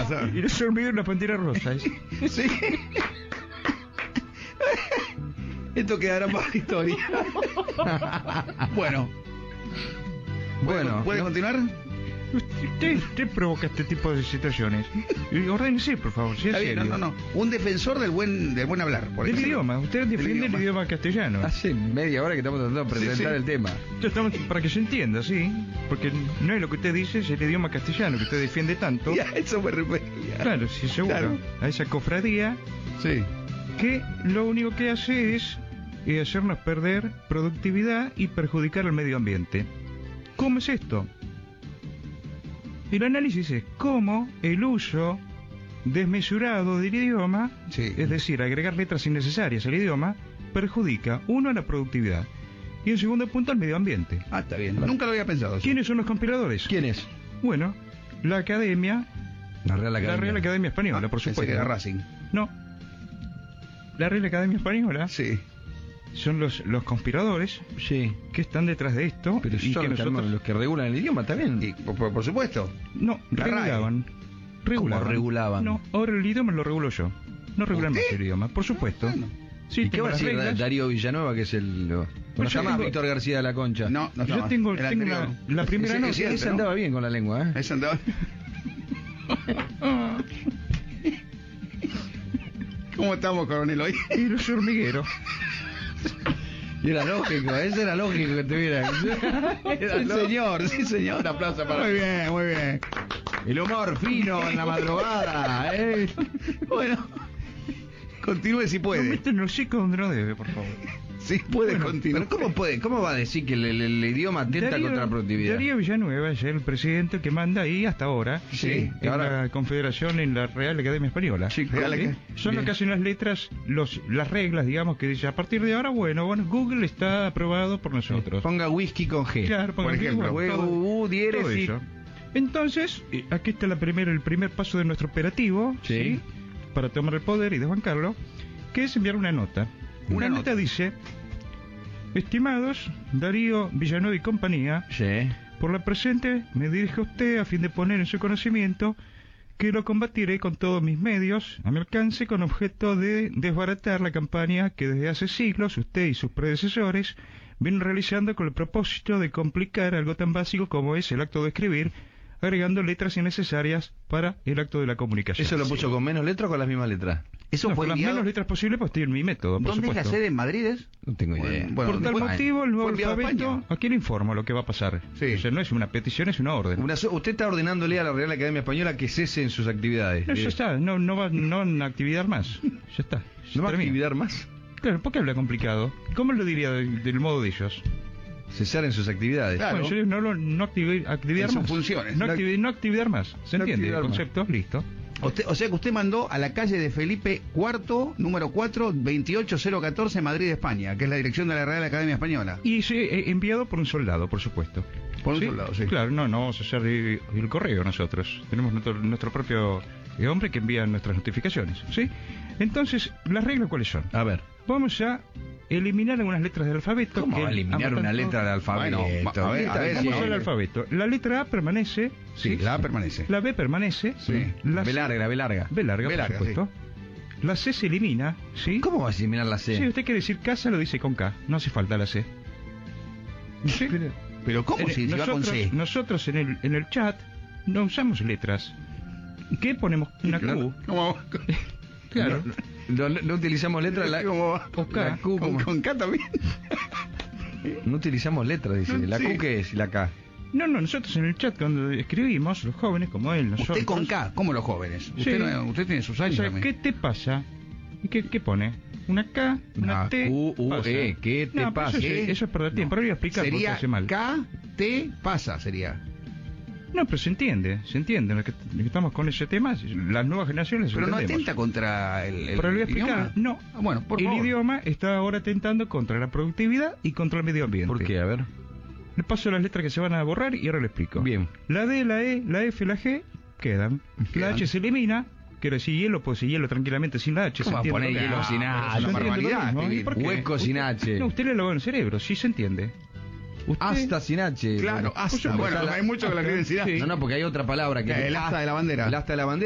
pasa? Y los hormigueros, la pantera rosa. Sí. Esto quedará para la historia. Bueno. ¿Puede continuar? Usted provoca este tipo de situaciones. Ordénese, por favor, si es serio. No. Un defensor del buen hablar. Por Del ejemplo. idioma. Usted defiende el idioma castellano. Hace media hora que estamos tratando de presentar el tema. Estamos para que se entienda, sí. Porque no es lo que usted dice, es el idioma castellano que usted defiende tanto. Ya, eso me refería. Claro, sí, seguro. Claro. A esa cofradía Sí. que lo único que hace es hacernos perder productividad y perjudicar al medio ambiente. ¿Cómo es esto? El análisis es cómo el uso desmesurado del idioma, Sí. es decir, agregar letras innecesarias al idioma, perjudica, uno, a la productividad y en segundo punto al medio ambiente. Ah, está bien. Nunca lo había pensado. ¿Quiénes son los compiladores? ¿Quién es? Bueno, la Academia, La Real la Real Academia Española, por Pensé supuesto. que era Racing. No. La Real Academia Española Sí. son los conspiradores Sí. que están detrás de esto. Pero y son que los que regulan el idioma también. Y, por supuesto. No, La regulaban. ¿Cómo regulaban? No, ahora el idioma lo regulo yo. No regulan más ¿Usted? el idioma, por supuesto. Bueno. Sí, ¿Y qué tengo va a las decir reglas. Darío Villanueva, que es el... No Pues está yo más tengo- Víctor García de la Concha. No Yo estaba. tengo El la anterior. primera Ese- nota. Ese andaba bien con la lengua, ¿eh? Ese andaba. ¿Cómo estamos, coronel, hoy? Y los hormigueros. Y era lógico, ese era lógico que tuviera. Sí, señor. Un aplauso para... Muy bien. El humor fino en la madrugada, ¿eh? Bueno, continúe si No puede. meten el hocico donde no debe, por favor. Sí puede Bueno, continuar. Pero ¿cómo va a decir que el idioma atenta contra la productividad? Darío Villanueva es el presidente que manda ahí hasta ahora. Sí, En ahora- la Confederación, en la Real Academia Española. Sí, Real Academia. Son los Bien. que hacen las letras, las reglas, digamos, que dice a partir de ahora, bueno, Google está aprobado por nosotros. Ponga whisky con G. Claro, por pongan aquí, ejemplo, bueno, todo diéresis. eso. Entonces, aquí está el primer paso de nuestro operativo, Sí. para tomar el poder y desbancarlo, que es enviar una nota. Una Una nota nota. dice: estimados Darío Villanueva y compañía, Sí. por la presente me dirijo a usted a fin de poner en su conocimiento que lo combatiré con todos mis medios a mi alcance con objeto de desbaratar la campaña que desde hace siglos usted y sus predecesores vienen realizando con el propósito de complicar algo tan básico como es el acto de escribir, agregando letras innecesarias para el acto de la comunicación. ¿Eso lo puso con menos letras o con las mismas letras? Eso No, fue con las enviado... menos letras posibles, pues estoy en mi método, por ¿Dónde es la supuesto. sede? ¿En Madrid es? No tengo idea. Bueno, Por tal después- motivo, el nuevo fue enviado a alfabeto, España. aquí le informo lo que va a pasar. Sí. O sea, no es una petición, es una orden. Usted está ordenándole a la Real Academia Española que cese en sus actividades. No, ya está, no va a actividad más. Ya está. ¿No va a termina. actividad más? Claro, ¿por qué habla complicado? ¿Cómo lo diría del modo de ellos? Cesar en sus actividades. Claro. Bueno, yo no actividad En sus más. funciones. No actividad más. ¿Se No entiende el actividad más. concepto? Listo. O sea que usted mandó a la calle de Felipe IV, número 4, 28014, Madrid, España, que es la dirección de la Real Academia Española. Y enviado por un soldado, por supuesto. Por un soldado, sí. Claro, no vamos a hacer el correo nosotros. Tenemos nuestro propio hombre que envía nuestras notificaciones, ¿sí? Entonces, ¿las reglas cuáles son? A ver. Vamos a eliminar algunas letras del alfabeto. ¿Cómo que va a eliminar ambos una tanto- letra del alfabeto? Bueno, a ver, Vamos al alfabeto. La letra A permanece. Sí, la A permanece. La B permanece. Sí. La B larga, B larga. B larga, B larga, por supuesto. La C se elimina, ¿sí? ¿Cómo va a eliminar la C? Si usted quiere decir casa, lo dice con K. No hace falta la C. ¿Sí? Pero ¿cómo si va con C? Nosotros en el chat no usamos letras. ¿Qué ponemos? Una Q. ¿Cómo? Claro. No utilizamos letras. ¿Cómo va? O K. La Q, ¿cómo? ¿Con K también? No utilizamos letras, dice. ¿La Sí. Q qué es? ¿Y la K? No, nosotros en el chat cuando escribimos, los jóvenes como él, nosotros... Usted con K, como los jóvenes. Sí. Usted tiene sus O años sea, también. ¿qué te pasa? ¿Y qué pone? ¿Una K? ¿Una Una T? Q, U, pasa. E, ¿qué te No, pero pasa? Eso es perder tiempo. Ahora voy a explicar por qué Sería hace mal. K, T, pasa, sería. No, pero se entiende. Lo que estamos con ese tema, las nuevas generaciones Pero no entendemos. atenta contra el Pero le voy a explicar. idioma. No. Ah, bueno, por El favor. idioma está ahora atentando contra la productividad y contra el medio ambiente. ¿Por qué? A ver. Le paso las letras que se van a borrar y ahora le explico. Bien. La D, la E, la F, la G quedan. La Quedan. H se elimina. Quiero decir hielo, pues si hielo tranquilamente sin la H. ¿Cómo va a ¿se poner entiende? hielo sin pero H? es una ¿Se entiende lo barbaridad, mismo? ¿Y escribir. por qué? Hueco sin H. No, usted le lavó el cerebro, sí se entiende. Usted- Hasta sin H. Claro, hasta. supuesto. Bueno, hay mucho que la Hasta, quieren decir. sí. No, porque hay otra palabra que El asta de la bandera. El asta de la bandera.